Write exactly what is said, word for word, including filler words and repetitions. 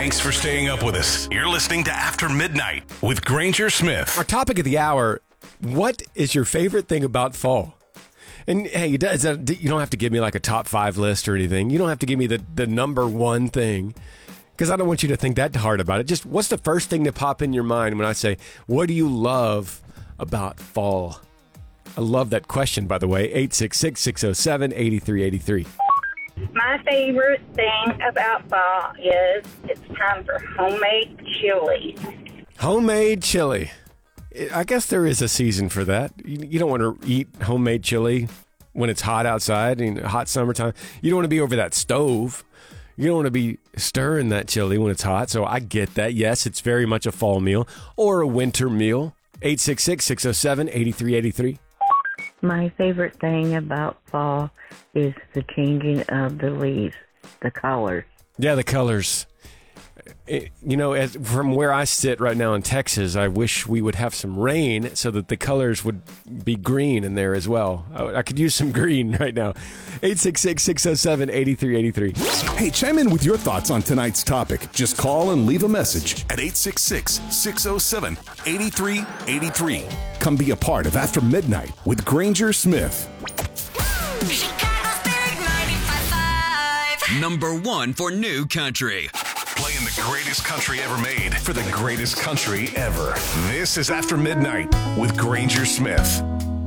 Thanks for staying up with us. You're listening to After Midnight with Granger Smith. Our topic of the hour, what is your favorite thing about fall? And hey, you don't have to give me like a top five list or anything. You don't have to give me the, the number one thing, because I don't want you to think that hard about it. Just what's the first thing to pop in your mind when I say, what do you love about fall? I love that question, by the way. eight six six, six oh seven, eight three eight three. My favorite thing about fall is it's time for homemade chili. Homemade chili. I guess there is a season for that. You, you don't want to eat homemade chili when it's hot outside, in hot summertime. You don't want to be over that stove. You don't want to be stirring that chili when it's hot. So I get that. Yes, it's very much a fall meal or a winter meal. eight six six, six oh seven, eight three eight three. My favorite thing about fall is the changing of the leaves, the colors. Yeah, the colors. It, you know, as, from where I sit right now in Texas, I wish we would have some rain so that the colors would be green in there as well. I, I could use some green right now. eight six six, six oh seven, eight three eight three. Hey, chime in with your thoughts on tonight's topic. Just call and leave a message at eight six six, six oh seven, eight three eight three. Come be a part of After Midnight with Granger Smith. Chicago's Big ninety-five point five. Number one for new country. Playing the greatest country ever made for the greatest country ever. This is After Midnight with Granger Smith.